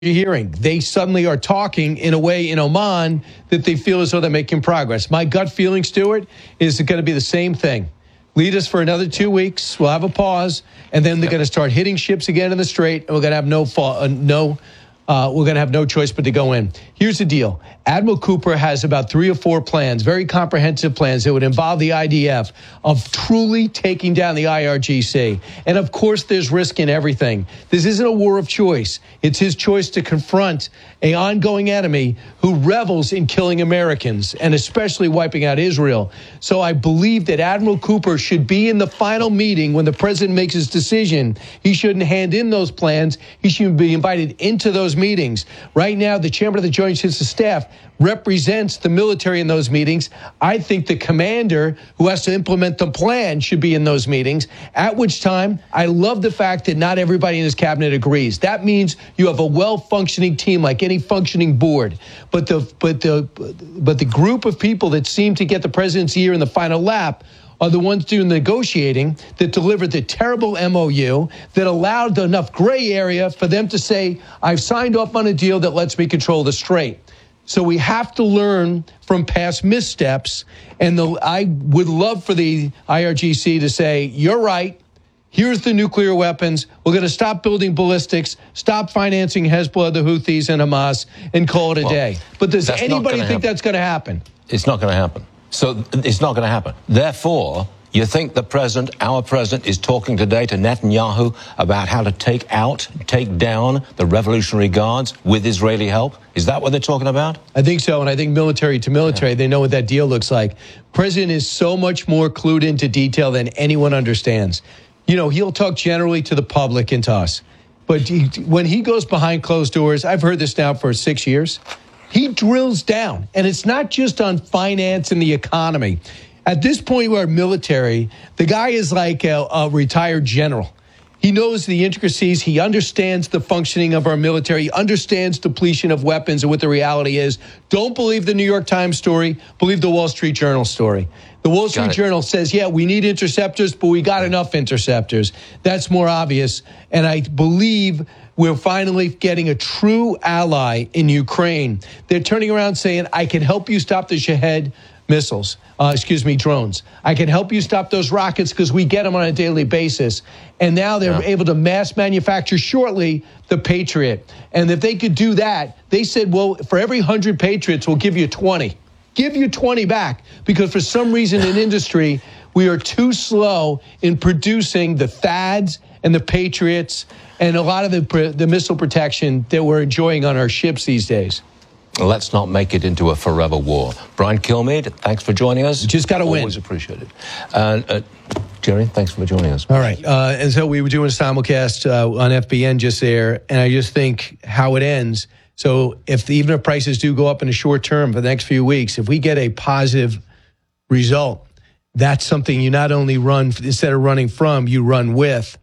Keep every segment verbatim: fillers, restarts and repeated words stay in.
you're hearing. They suddenly are talking in a way in Oman that they feel as though they're making progress. My gut feeling, Stuart, is going to be the same thing. Lead us for another two weeks. We'll have a pause, and then they're yep. going to start hitting ships again in the Strait, and we're going to have no fall, uh, no. Uh, we're going to have no choice but to go in. Here's the deal. Admiral Cooper has about three or four plans, very comprehensive plans that would involve the I D F of truly taking down the I R G C. And, of course, there's risk in everything. This isn't a war of choice. It's his choice to confront an ongoing enemy who revels in killing Americans and especially wiping out Israel. So I believe that Admiral Cooper should be in the final meeting when the president makes his decision. He shouldn't hand in those plans. He should be invited into those meetings. Right now, the chairman of the Joint Chiefs of Staff represents the military in those meetings. I think the commander who has to implement the plan should be in those meetings, at which time I love the fact that not everybody in his cabinet agrees. That means you have a well-functioning team like any functioning board. But the but the but the group of people that seem to get the president's ear in the final lap are the ones doing the negotiating that delivered the terrible M O U that allowed enough gray area for them to say, I've signed off on a deal that lets me control the Strait. So we have to learn from past missteps. And the, I would love for the I R G C to say, you're right. Here's the nuclear weapons. We're going to stop building ballistics, stop financing Hezbollah, the Houthis, and Hamas, and call it a well, day. But does anybody think happen. that's going to happen? It's not going to happen. So it's not going to happen. Therefore, you think the president, our president, is talking today to Netanyahu about how to take out, take down the Revolutionary Guards with Israeli help? Is that what they're talking about? I think so, and I think military to military, yeah. they know what that deal looks like. President is so much more clued into detail than anyone understands. You know, he'll talk generally to the public and to us. But he, when he goes behind closed doors, I've heard this now for six years, he drills down. And it's not just on finance and the economy. At this point, we're military. The guy is like a, a retired general. He knows the intricacies. He understands the functioning of our military. He understands depletion of weapons and what the reality is. Don't believe the New York Times story. Believe the Wall Street Journal story. The Wall Street Journal says, yeah, we need interceptors, but we got enough interceptors. That's more obvious. And I believe we're finally getting a true ally in Ukraine. They're turning around saying, I can help you stop the Shahed missiles, uh, excuse me, drones. I can help you stop those rockets because we get them on a daily basis. And now they're yeah. able to mass manufacture shortly the Patriot. And if they could do that, they said, well, for every one hundred Patriots, we'll give you twenty. Give you twenty back, because for some reason in industry, we are too slow in producing the THAADs and the Patriots and a lot of the, the missile protection that we're enjoying on our ships these days. Let's not make it into a forever war. Brian Kilmeade, thanks for joining us. Just got to win. Always appreciated. Uh, uh, Jerry, thanks for joining us. All right. Uh, and so we were doing a simulcast uh, on F B N just there, and I just think how it ends. So if the, even if prices do go up in the short term for the next few weeks, if we get a positive result, that's something you not only run, instead of running from, you run with.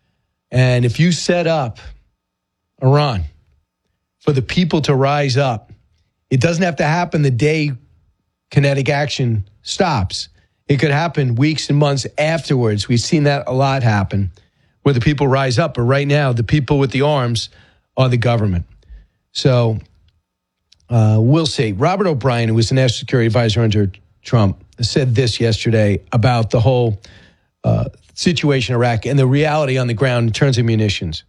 And if you set up Iran for the people to rise up, it doesn't have to happen the day kinetic action stops. It could happen weeks and months afterwards. We've seen that a lot happen where the people rise up. But right now, the people with the arms are the government. So uh, we'll see. Robert O'Brien, who was the national security advisor under Trump, said this yesterday about the whole uh, situation in Iraq and the reality on the ground in terms of munitions.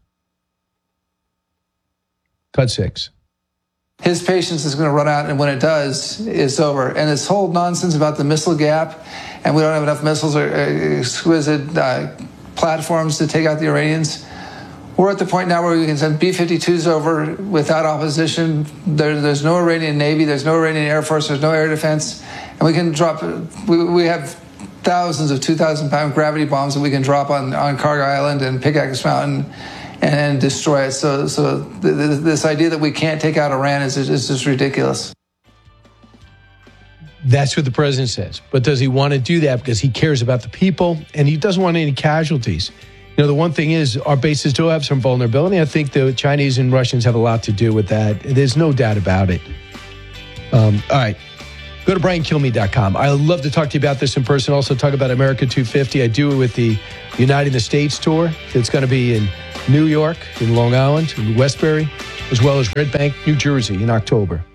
Cut six. His patience is going to run out, and when it does, it's over. And this whole nonsense about the missile gap, and we don't have enough missiles or exquisite uh, platforms to take out the Iranians. We're at the point now where we can send B fifty-twos over without opposition. There, there's no Iranian Navy, there's no Iranian Air Force, there's no air defense. And we can drop, we, we have thousands of two thousand pound gravity bombs that we can drop on, on Cargo Island and Pickaxe Mountain and, and destroy it. So, so th- th- this idea that we can't take out Iran is, is just ridiculous. That's what the president says. But does he want to do that because he cares about the people and he doesn't want any casualties? You know, the one thing is our bases do have some vulnerability. I think the Chinese and Russians have a lot to do with that. There's no doubt about it. Um, all right. go to brian kilmeade dot com. I love to talk to you about this in person. Also talk about America two fifty. I do it with the Uniting the States tour. It's going to be in New York, in Long Island, in Westbury, as well as Red Bank, New Jersey in October.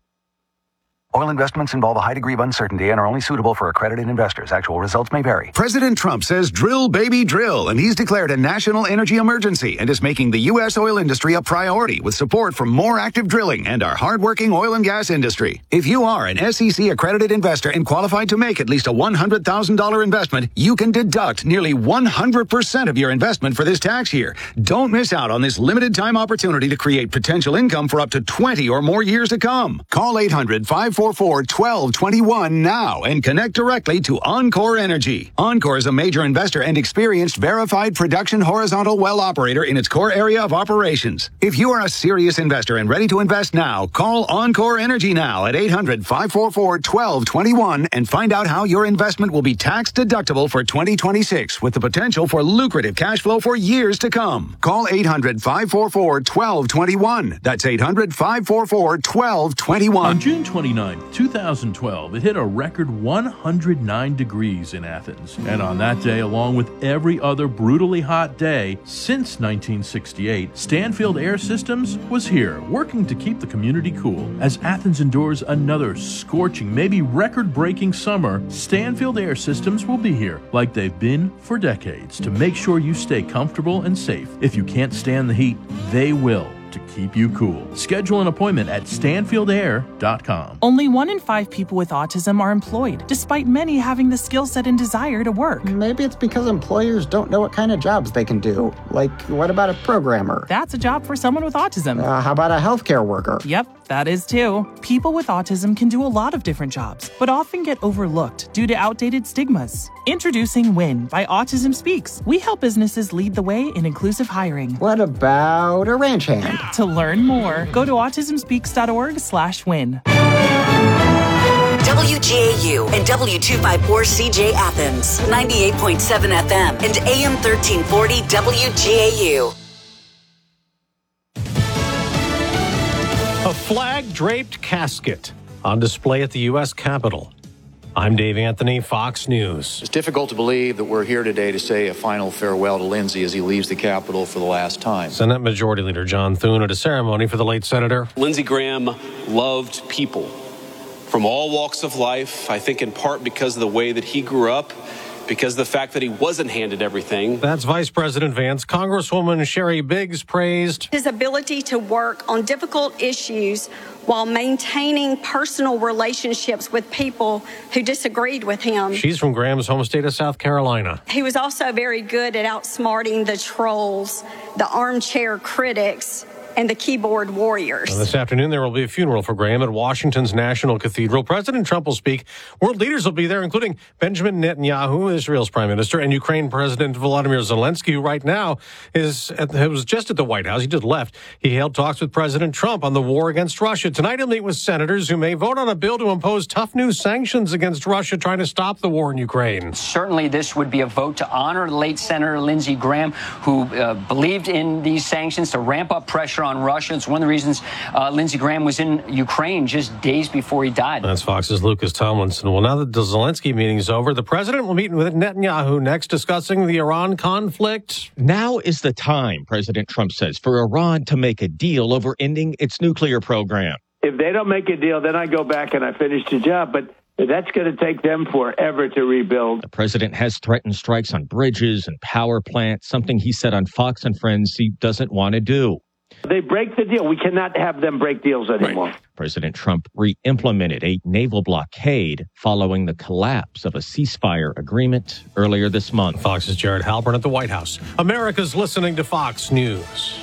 Oil investments involve a high degree of uncertainty and are only suitable for accredited investors. Actual results may vary. President Trump says drill, baby, drill, and he's declared a national energy emergency and is making the U S oil industry a priority with support for more active drilling and our hardworking oil and gas industry. If you are an S E C accredited investor and qualified to make at least a one hundred thousand dollars investment, you can deduct nearly one hundred percent of your investment for this tax year. Don't miss out on this limited time opportunity to create potential income for up to twenty or more years to come. Call eight hundred, five four four, one two two one now and connect directly to Encore Energy. Encore is a major investor and experienced verified production horizontal well operator in its core area of operations. If you are a serious investor and ready to invest now, call Encore Energy now at eight hundred, five four four, one two two one and find out how your investment will be tax deductible for twenty twenty-six with the potential for lucrative cash flow for years to come. Call eight hundred, five four four, one two two one. That's eight hundred, five four four, one two two one. On June twenty-ninth, two thousand twelve, it hit a record one hundred nine degrees in Athens. And on that day, along with every other brutally hot day since nineteen sixty-eight, Stanfield Air Systems was here, working to keep the community cool. As Athens endures another scorching, maybe record-breaking summer, Stanfield Air Systems will be here, like they've been for decades, to make sure you stay comfortable and safe. If you can't stand the heat, they will, to keep you cool. Schedule an appointment at stanfield air dot com. Only one in five people with autism are employed, despite many having the skill set and desire to work. Maybe it's because employers don't know what kind of jobs they can do. Like, what about a programmer? That's a job for someone with autism. Uh, how about a healthcare worker? Yep, that is too. People with autism can do a lot of different jobs, but often get overlooked due to outdated stigmas. Introducing WIN by Autism Speaks. We help businesses lead the way in inclusive hiring. What about a ranch hand? To learn more, go to autism speaks dot org slash win. W G A U and W two fifty-four C J Athens, ninety-eight point seven F M and A M thirteen forty W G A U. A flag-draped casket on display at the U S Capitol. I'm Dave Anthony, Fox News. It's difficult to believe that we're here today to say a final farewell to Lindsey as he leaves the Capitol for the last time. Senate Majority Leader John Thune at a ceremony for the late senator. Lindsey Graham loved people from all walks of life, I think in part because of the way that he grew up, because of the fact that he wasn't handed everything. That's Vice President Vance. Congresswoman Sherry Biggs praised his ability to work on difficult issues while maintaining personal relationships with people who disagreed with him. She's from Graham's home state of South Carolina. He was also very good at outsmarting the trolls, the armchair critics, and the keyboard warriors. And this afternoon, there will be a funeral for Graham at Washington's National Cathedral. President Trump will speak. World leaders will be there, including Benjamin Netanyahu, Israel's prime minister, and Ukraine President Volodymyr Zelensky, who right now is at, was just at the White House. He just left. He held talks with President Trump on the war against Russia. Tonight, he'll meet with senators who may vote on a bill to impose tough new sanctions against Russia, trying to stop the war in Ukraine. Certainly, this would be a vote to honor the late Senator Lindsey Graham, who uh, believed in these sanctions to ramp up pressure on Russia. It's one of the reasons uh, Lindsey Graham was in Ukraine just days before he died. That's Fox's Lucas Tomlinson. Well, now that the Zelensky meeting is over, the president will meet with Netanyahu next, discussing the Iran conflict. Now is the time, President Trump says, for Iran to make a deal over ending its nuclear program. If they don't make a deal, then I go back and I finish the job. But that's going to take them forever to rebuild. The president has threatened strikes on bridges and power plants, something he said on Fox and Friends he doesn't want to do. They break the deal. We cannot have them break deals anymore. Right. President Trump re-implemented a naval blockade following the collapse of a ceasefire agreement earlier this month. Fox's Jared Halpern at the White House. America's listening to Fox News.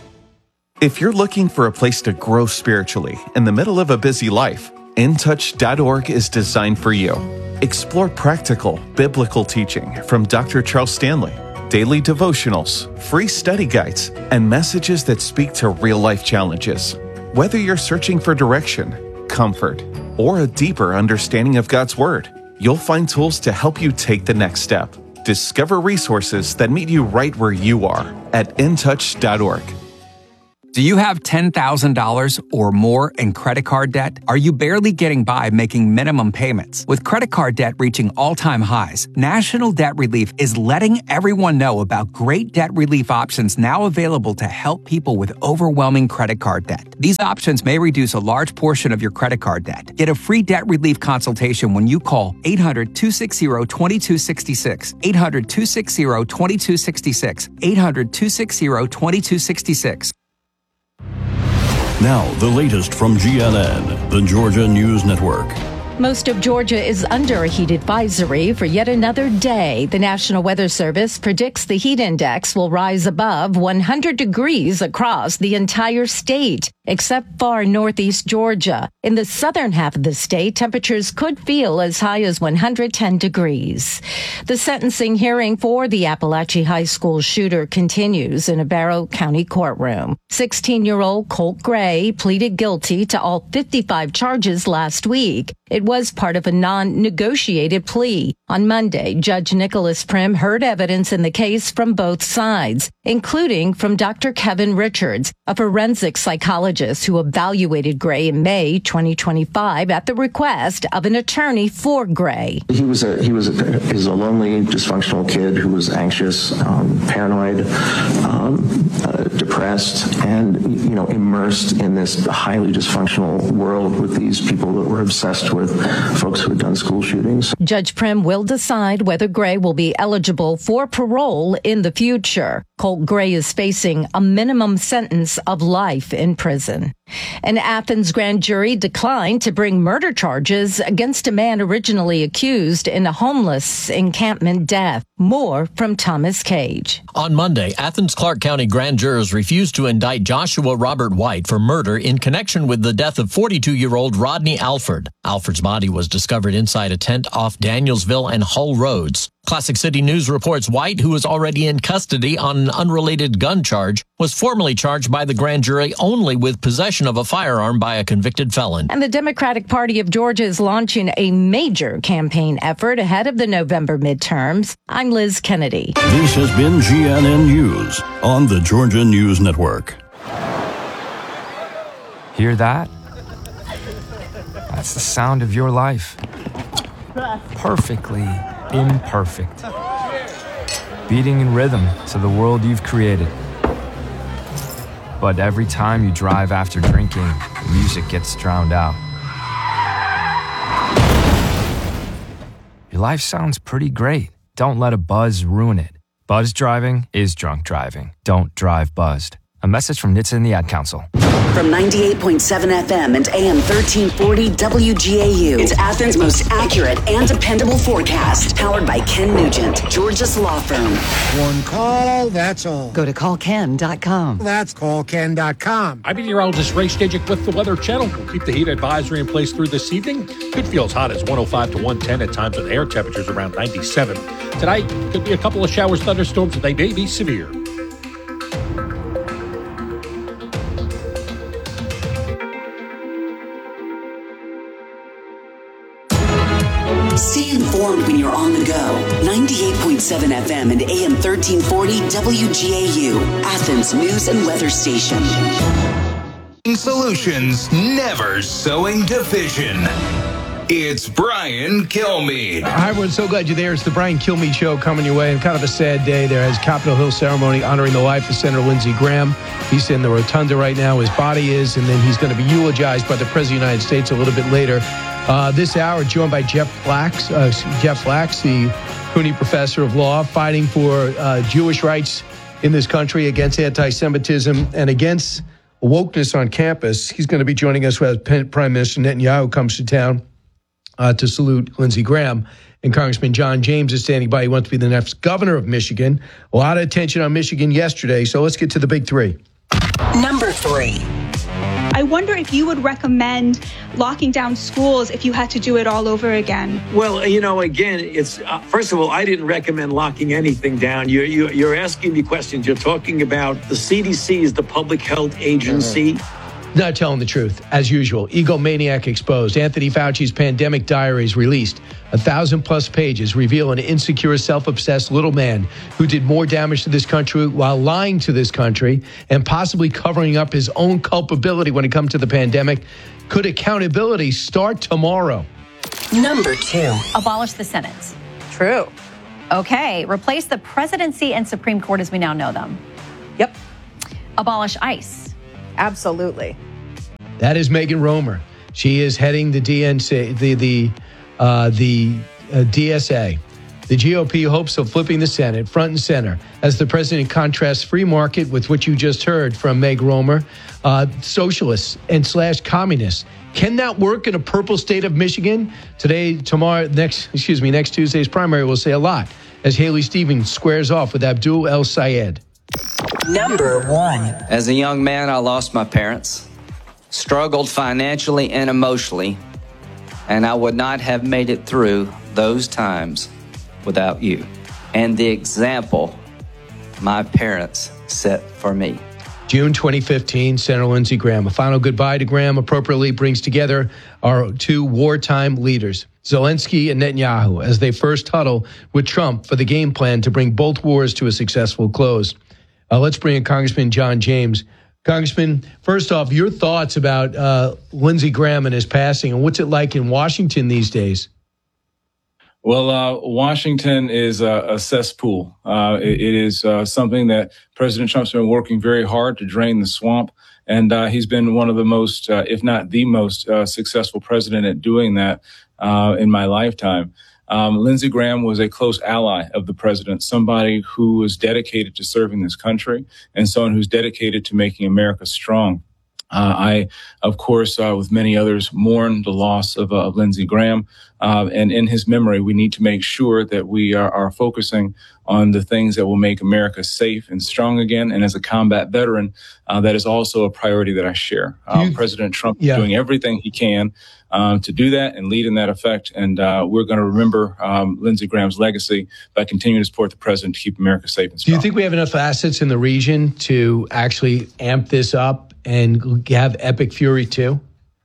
If you're looking for a place to grow spiritually in the middle of a busy life, in touch dot org is designed for you. Explore practical, biblical teaching from Doctor Charles Stanley, daily devotionals, free study guides, and messages that speak to real-life challenges. Whether you're searching for direction, comfort, or a deeper understanding of God's Word, you'll find tools to help you take the next step. Discover resources that meet you right where you are at in touch dot org. Do you have ten thousand dollars or more in credit card debt? Are you barely getting by making minimum payments? With credit card debt reaching all-time highs, National Debt Relief is letting everyone know about great debt relief options now available to help people with overwhelming credit card debt. These options may reduce a large portion of your credit card debt. Get a free debt relief consultation when you call eight hundred, two six zero, two two six six, eight hundred, two six zero, two two six six, eight hundred, two six zero, two two six six. Now, the latest from G N N, the Georgia News Network. Most of Georgia is under a heat advisory for yet another day. The National Weather Service predicts the heat index will rise above one hundred degrees across the entire state, except far northeast Georgia. In the southern half of the state, temperatures could feel as high as one hundred ten degrees. The sentencing hearing for the Appalachia High School shooter continues in a Barrow County courtroom. sixteen-year-old Colt Gray pleaded guilty to all fifty-five charges last week. It was part of a non-negotiated plea. On Monday, Judge Nicholas Prim heard evidence in the case from both sides, including from Doctor Kevin Richards, a forensic psychologist who evaluated Gray in May twenty twenty-five at the request of an attorney for Gray. He was a he was a, he was a lonely, dysfunctional kid who was anxious, um, paranoid, um, uh, depressed, and you know immersed in this highly dysfunctional world with these people that were obsessed with folks who had done school shootings. Judge Prim will decide whether Gray will be eligible for parole in the future. Colt Gray is facing a minimum sentence of life in prison. An Athens grand jury declined to bring murder charges against a man originally accused in a homeless encampment death. More from Thomas Cage. On Monday, Athens Clarke County grand jurors refused to indict Joshua Robert White for murder in connection with the death of forty-two-year-old Rodney Alford. Alford's body was discovered inside a tent off Danielsville and Hull Roads. Classic City News reports White, who was already in custody on an unrelated gun charge, was formally charged by the grand jury only with possession of a firearm by a convicted felon. And the Democratic Party of Georgia is launching a major campaign effort ahead of the November midterms. I'm Liz Kennedy. This has been G N N News on the Georgia News Network. Hear that? That's the sound of your life. Perfectly imperfect. Beating in rhythm to the world you've created. But every time you drive after drinking, the music gets drowned out. Your life sounds pretty great. Don't let a buzz ruin it. Buzz driving is drunk driving. Don't drive buzzed. A message from N H T S A and the Ad Council. From ninety-eight point seven F M and A M thirteen forty W G A U, it's Athens' most accurate and dependable forecast. Powered by Ken Nugent, Georgia's law firm. One call, that's all. Go to call ken dot com. That's call ken dot com. I'm meteorologist Ray Stajic with the Weather Channel. We'll keep the heat advisory in place through this evening. Could feel as hot as one oh five to one ten at times with air temperatures around ninety-seven. Tonight, could be a couple of showers, thunderstorms, and they may be severe. Stay informed when you're on the go. ninety-eight point seven F M and A M thirteen forty W G A U, Athens News and Weather Station. Solutions, never sowing division. It's Brian Kilmeade. Hi, everyone. So glad you're there. It's the Brian Kilmeade Show coming your way. And kind of a sad day there as Capitol Hill ceremony honoring the life of Senator Lindsey Graham. He's in the rotunda right now. His body is, and then he's going to be eulogized by the President of the United States a little bit later. Uh, this hour, joined by Jeff Flaks, uh, Jeff Flaks, the CUNY professor of law, fighting for uh, Jewish rights in this country, against anti-Semitism, and against wokeness on campus. He's going to be joining us as Prime Minister Netanyahu comes to town uh, to salute Lindsey Graham. And Congressman John James is standing by. He wants to be the next governor of Michigan. A lot of attention on Michigan yesterday, so let's get to the big three. Number three. I wonder if you would recommend locking down schools if you had to do it all over again. Well, you know, again, it's uh, first of all, I didn't recommend locking anything down. You're, you, you're asking me questions. You're talking about the C D C is the public health agency. Not telling the truth, as usual. Egomaniac exposed. Anthony Fauci's pandemic diaries released. A thousand plus pages reveal an insecure, self-obsessed little man who did more damage to this country while lying to this country and possibly covering up his own culpability when it comes to the pandemic. Could accountability start tomorrow? Number two. Abolish the Senate. True. Okay. Replace the presidency and Supreme Court as we now know them. Yep. Abolish ICE. Absolutely. That is Megan Romer. She is heading the D N C, the the uh, the uh, D S A. The G O P hopes of flipping the Senate front and center as the president contrasts free market with what you just heard from Meg Romer, uh, socialists and slash communists. Can that work in a purple state of Michigan? Today, tomorrow, next, excuse me, next Tuesday's primary will say a lot as Haley Stevens squares off with Abdul El Sayed. Number one. As a young man, I lost my parents, struggled financially and emotionally, and I would not have made it through those times without you and the example my parents set for me. June twenty fifteen, Senator Lindsey Graham. A final goodbye to Graham appropriately brings together our two wartime leaders, Zelensky and Netanyahu, as they first huddle with Trump for the game plan to bring both wars to a successful close. Uh, let's bring in Congressman John James. Congressman, first off, your thoughts about uh, Lindsey Graham and his passing, and what's it like in Washington these days? Well, uh, Washington is a, a cesspool. Uh, it, it is uh, something that President Trump's been working very hard to drain the swamp. And uh, he's been one of the most, uh, if not the most uh, successful president at doing that uh, in my lifetime. Um, Lindsey Graham was a close ally of the president, somebody who was dedicated to serving this country and someone who's dedicated to making America strong. Uh, I, of course, uh, with many others, mourn the loss of, uh, of Lindsey Graham. Uh, and in his memory, we need to make sure that we are, are focusing on the things that will make America safe and strong again. And as a combat veteran, uh, that is also a priority that I share. Uh, you, President Trump yeah. is doing everything he can uh, to do that and lead in that effect. And uh, we're going to remember um, Lindsey Graham's legacy by continuing to support the president to keep America safe and strong. Do you think we have enough assets in the region to actually amp this up and have epic fury too?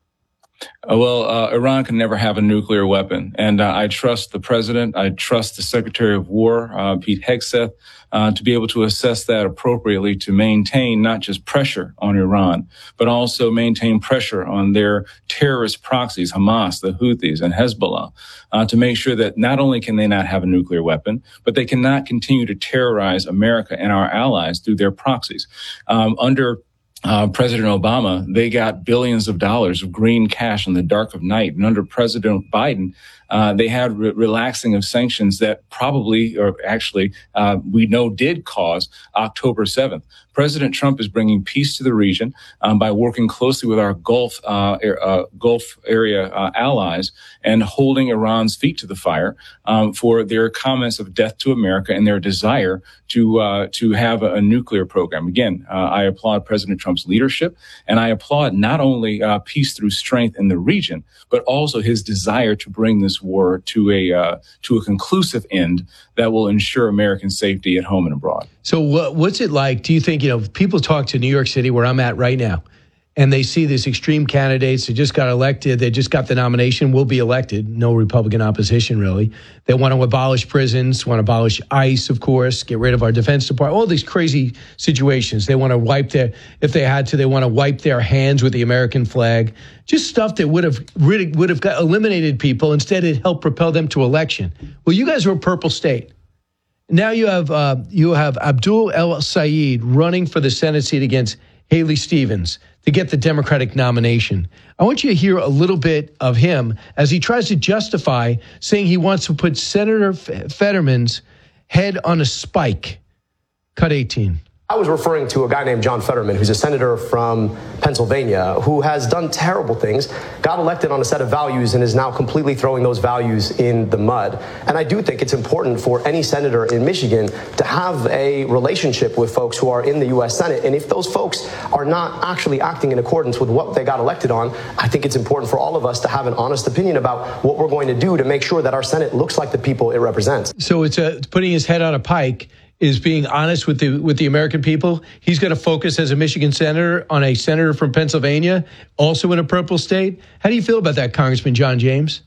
Uh, well, uh, Iran can never have a nuclear weapon. And uh, I trust the president. I trust the Secretary of War, uh, Pete Hegseth, uh, to be able to assess that appropriately to maintain not just pressure on Iran, but also maintain pressure on their terrorist proxies, Hamas, the Houthis, and Hezbollah, uh, to make sure that not only can they not have a nuclear weapon, but they cannot continue to terrorize America and our allies through their proxies. Um, under Uh, President Obama, they got billions of dollars of green cash in the dark of night. And under President Biden, uh, they had re- relaxing of sanctions that probably, or actually, uh, we know did cause October seventh. President Trump is bringing peace to the region um, by working closely with our Gulf uh, uh, Gulf area uh, allies and holding Iran's feet to the fire um, for their comments of death to America and their desire to uh, to have a, a nuclear program. Again, uh, I applaud President Trump's leadership, and I applaud not only uh, peace through strength in the region, but also his desire to bring this war to a uh, to a conclusive end that will ensure American safety at home and abroad. So what, what's it like? Do you think, you know, people talk to New York City, where I'm at right now, and they see these extreme candidates that just got elected, they just got the nomination, will be elected, no Republican opposition really. They want to abolish prisons, want to abolish ICE, of course, get rid of our Defense Department, all these crazy situations. They want to wipe their, if they had to, they want to wipe their hands with the American flag. Just stuff that would have really, would have got eliminated people. Instead, it helped propel them to election. Well, you guys are a purple state. Now you have uh, you have Abdul El Sayed running for the Senate seat against Haley Stevens to get the Democratic nomination. I want you to hear a little bit of him as he tries to justify saying he wants to put Senator Fetterman's head on a spike. Cut eighteen. I was referring to a guy named John Fetterman, who's a senator from Pennsylvania, who has done terrible things, got elected on a set of values, and is now completely throwing those values in the mud. And I do think it's important for any senator in Michigan to have a relationship with folks who are in the U S Senate. And if those folks are not actually acting in accordance with what they got elected on, I think it's important for all of us to have an honest opinion about what we're going to do to make sure that our Senate looks like the people it represents. So it's, a, it's putting his head on a pike is being honest with the with the American people. He's going to focus as a Michigan senator on a senator from Pennsylvania, also in a purple state. How do you feel about that, Congressman John James?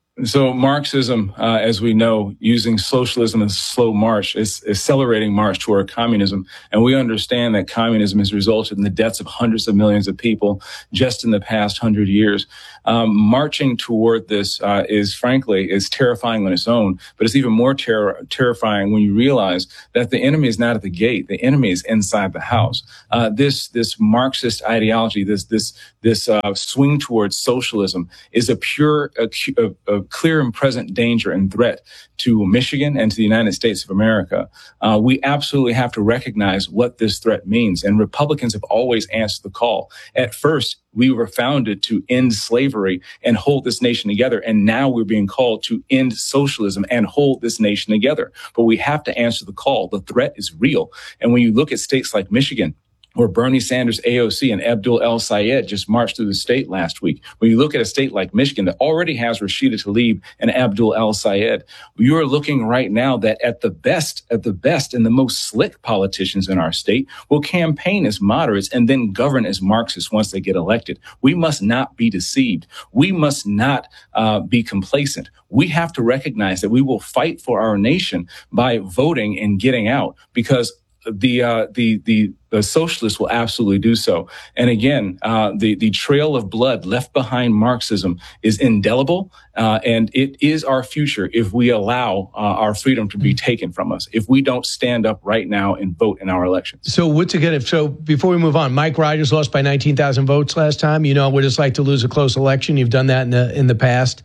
So Marxism, uh, as we know, using socialism as a slow march, is accelerating march toward communism. And we understand that communism has resulted in the deaths of hundreds of millions of people just in the past hundred years. Um, marching toward this uh, is, frankly, is terrifying on its own, but it's even more ter- terrifying when you realize that the enemy is not at the gate. The enemy is inside the house. Uh, this this Marxist ideology, this this this uh, swing towards socialism, is a pure, a, a, a clear and present danger and threat to Michigan and to the United States of America. Uh, we absolutely have to recognize what this threat means, and Republicans have always answered the call. At first, we were founded to end slavery and hold this nation together. And now we're being called to end socialism and hold this nation together. But we have to answer the call. The threat is real. And when you look at states like Michigan, where Bernie Sanders, A O C, and Abdul El-Sayed just marched through the state last week. When you look at a state like Michigan that already has Rashida Tlaib and Abdul El-Sayed, you are looking right now that at the best, at the best and the most slick politicians in our state will campaign as moderates and then govern as Marxists once they get elected. We must not be deceived. We must not uh, be complacent. We have to recognize that we will fight for our nation by voting and getting out, because the uh, the the the socialists will absolutely do so. And again, uh, the the trail of blood left behind Marxism is indelible, uh, and it is our future if we allow uh, our freedom to be taken from us, if we don't stand up right now and vote in our elections. So what's it going to, so before we move on, Mike Rogers lost by nineteen thousand votes last time. You know what it's like to lose a close election. You've done that in the in the past.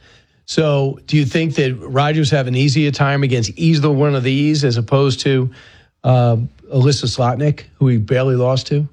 So do you think that Rogers have an easier time against either one of these as opposed to uh, Alyssa Slotnick, who he barely lost to?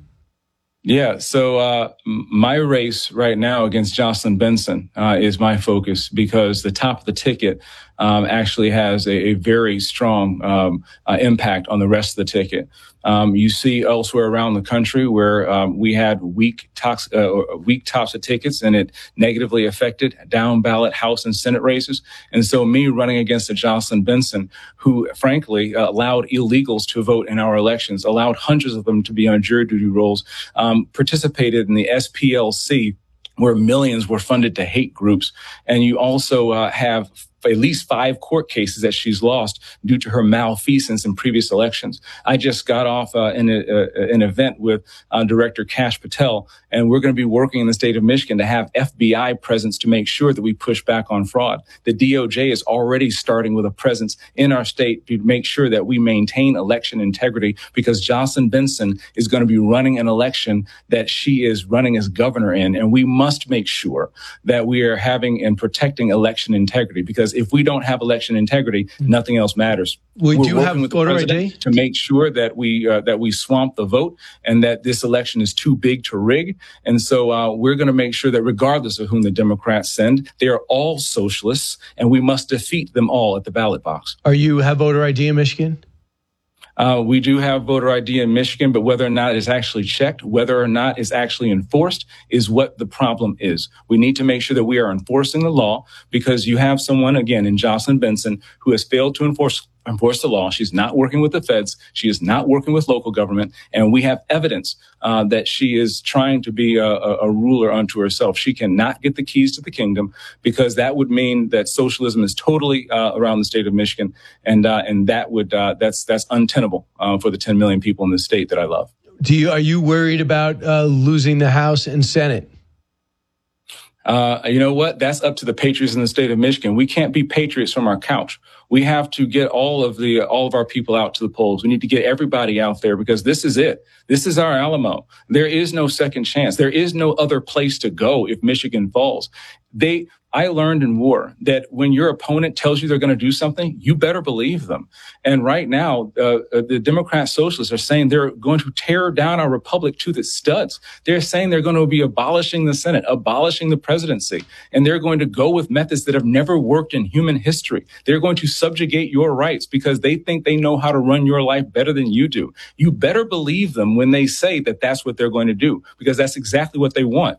Yeah, so uh, my race right now against Jocelyn Benson uh, is my focus, because the top of the ticket um, actually has a, a very strong um, uh, impact on the rest of the ticket. Um, you see elsewhere around the country where um, we had weak tops, uh, weak tops of tickets, and it negatively affected down ballot House and Senate races. And so me running against a Jocelyn Benson, who frankly uh, allowed illegals to vote in our elections, allowed hundreds of them to be on jury duty rolls, um, participated in the S P L C, where millions were funded to hate groups. And you also uh, have at least five court cases that she's lost due to her malfeasance in previous elections. I just got off uh, in a, uh, an event with uh, Director Kash Patel, and we're going to be working in the state of Michigan to have F B I presence to make sure that we push back on fraud. The D O J is already starting with a presence in our state to make sure that we maintain election integrity, because Jocelyn Benson is going to be running an election that she is running as governor in, and we must make sure that we are having and protecting election integrity, because if we don't have election integrity, nothing else matters. We We're do working have with the voter president I D to make sure that we uh, that we swamp the vote, and that this election is too big to rig. And so uh, we're going to make sure that regardless of whom the Democrats send, they are all socialists, and we must defeat them all at the ballot box. Are you have voter I D in Michigan? Uh, we do have voter I D in Michigan, but whether or not it's actually checked, whether or not it's actually enforced, is what the problem is. We need to make sure that we are enforcing the law, because you have someone, again, in Jocelyn Benson, who has failed to enforce enforce the law. She's not working with the feds. She is not working with local government. And we have evidence uh, that she is trying to be a, a ruler unto herself. She cannot get the keys to the kingdom, because that would mean that socialism is totally uh, around the state of Michigan. And uh, and that would uh, that's that's untenable uh, for the ten million people in the state that I love. Do you are you worried about uh, losing the House and Senate? Uh, you know what? That's up to the patriots in the state of Michigan. We can't be patriots from our couch. We have to get all of the all of our people out to the polls. We need to get everybody out there, because this is it. This is our Alamo. There is no second chance. There is no other place to go if Michigan falls. They I learned in war that when your opponent tells you they're going to do something, you better believe them. And right now, uh, the Democrat socialists are saying they're going to tear down our republic to the studs. They're saying they're going to be abolishing the Senate, abolishing the presidency, and they're going to go with methods that have never worked in human history. They're going to subjugate your rights because they think they know how to run your life better than you do. You better believe them when they say that that's what they're going to do, because that's exactly what they want.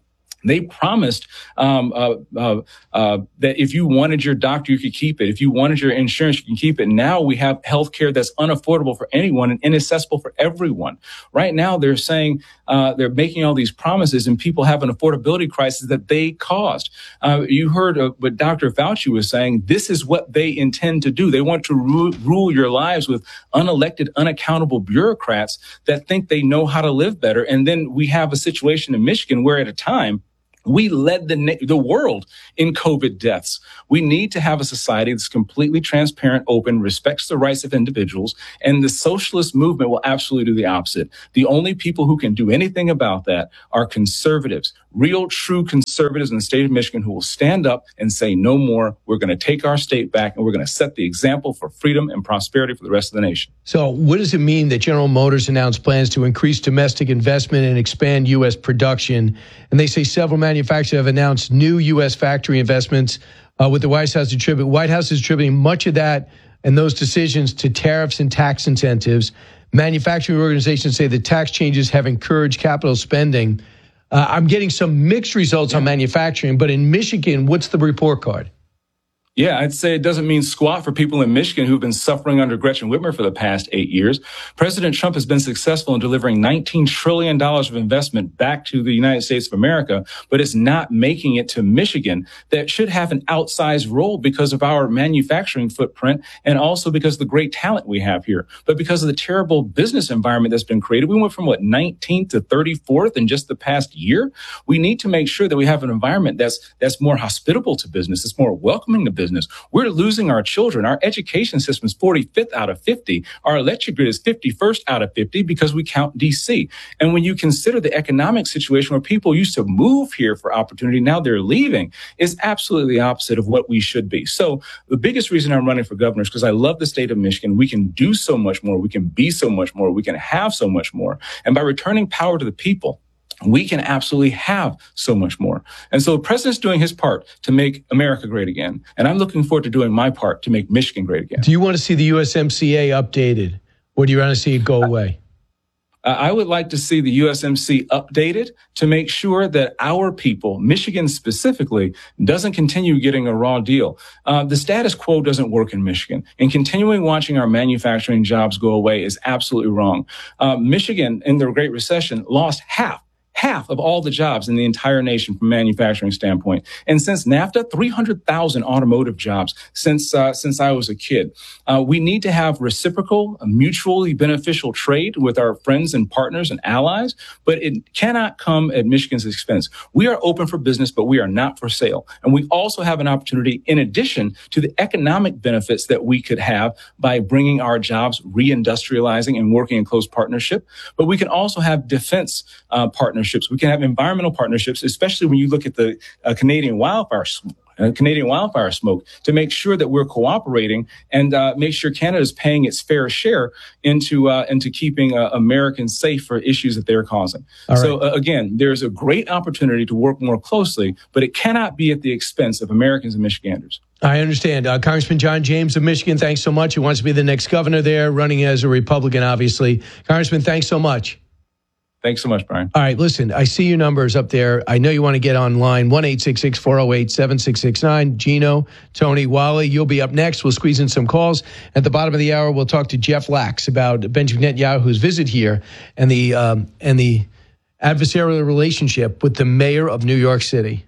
They promised um, uh, uh, uh, that if you wanted your doctor, you could keep it. If you wanted your insurance, you can keep it. Now we have health care that's unaffordable for anyone and inaccessible for everyone. Right now, they're saying uh, they're making all these promises, and people have an affordability crisis that they caused. Uh, you heard uh, what Doctor Fauci was saying. This is what they intend to do. They want to ru- rule your lives with unelected, unaccountable bureaucrats that think they know how to live better. And then we have a situation in Michigan where at a time, we led the na- the world in COVID deaths. We need to have a society that's completely transparent, open, respects the rights of individuals, and the socialist movement will absolutely do the opposite. The only people who can do anything about that are conservatives, real, true conservatives in the state of Michigan who will stand up and say no more. We're going to take our state back, and we're going to set the example for freedom and prosperity for the rest of the nation. So what does it mean that General Motors announced plans to increase domestic investment and expand U S production? And they say several manufacturers have announced new U S factory investments, uh, with the White House attributing, White House is attributing much of that and those decisions to tariffs and tax incentives. Manufacturing organizations say the tax changes have encouraged capital spending. Uh, I'm getting some mixed results yeah. on manufacturing, but in Michigan, what's the report card? Yeah, I'd say it doesn't mean squat for people in Michigan who've been suffering under Gretchen Whitmer for the past eight years. President Trump has been successful in delivering nineteen trillion dollars of investment back to the United States of America, but it's not making it to Michigan that should have an outsized role because of our manufacturing footprint and also because of the great talent we have here. But because of the terrible business environment that's been created, we went from, what, nineteenth to thirty-fourth in just the past year. We need to make sure that we have an environment that's that's more hospitable to business, it's more welcoming to business. Business. We're losing our children. Our education system is forty-fifth out of fifty. Our electric grid is fifty-first out of fifty because we count D C. And when you consider the economic situation where people used to move here for opportunity, now they're leaving, is absolutely the opposite of what we should be. So the biggest reason I'm running for governor is because I love the state of Michigan. We can do so much more. We can be so much more. We can have so much more. And by returning power to the people, we can absolutely have so much more. And so the president's doing his part to make America great again. And I'm looking forward to doing my part to make Michigan great again. Do you want to see the U S M C A updated, or do you want to see it go away? Uh, I would like to see the U S M C updated to make sure that our people, Michigan specifically, doesn't continue getting a raw deal. Uh, the status quo doesn't work in Michigan, and continuing watching our manufacturing jobs go away is absolutely wrong. Uh, Michigan, in the Great Recession, lost half. Half of all the jobs in the entire nation from a manufacturing standpoint. And since NAFTA, three hundred thousand automotive jobs since uh, since I was a kid. Uh, we need to have reciprocal, mutually beneficial trade with our friends and partners and allies, but it cannot come at Michigan's expense. We are open for business, but we are not for sale. And we also have an opportunity, in addition to the economic benefits that we could have by bringing our jobs, reindustrializing and working in close partnership, but we can also have defense uh, partnerships. We can have environmental partnerships, especially when you look at the uh, Canadian wildfire smoke, uh, Canadian wildfire smoke, to make sure that we're cooperating and uh, make sure Canada is paying its fair share into uh, into keeping uh, Americans safe for issues that they're causing. All so right. uh, again, there's a great opportunity to work more closely, but it cannot be at the expense of Americans and Michiganders. I understand. Uh, Congressman John James of Michigan, thanks so much. He wants to be the next governor there, running as a Republican, obviously. Congressman, thanks so much. Thanks so much, Brian. All right, listen, I see your numbers up there. I know you want to get online. one eight six six, four oh eight, seven six six nine. Gino, Tony, Wally, you'll be up next. We'll squeeze in some calls. At the bottom of the hour, we'll talk to Jeff Lax about Benjamin Netanyahu's visit here and the um, and the adversarial relationship with the mayor of New York City.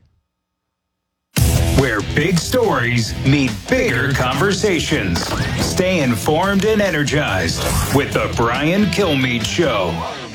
Where big stories meet bigger conversations. Stay informed and energized with the Brian Kilmeade Show.